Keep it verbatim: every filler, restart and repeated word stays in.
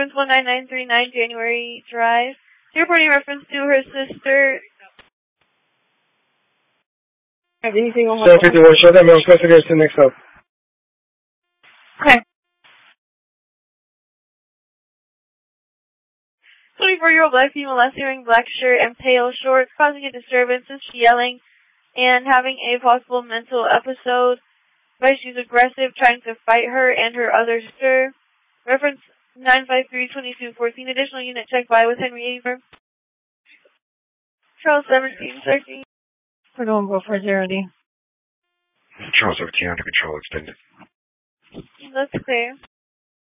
reference one nine nine three nine, January Drive. You're reporting reference to her sister. Have anything on seven fifty-one, show that male investigation next up. Okay. twenty-four-year-old black female, last wearing black shirt and pale shorts, causing a disturbance, is yelling and having a possible mental episode. But she's aggressive, trying to fight her and her other sister. Reference nine five three two two one four. Additional unit check by with Henry Aver. Charles seventeen thirteen. We're going to go for zero D. Charles seventeen under control extended. That's clear.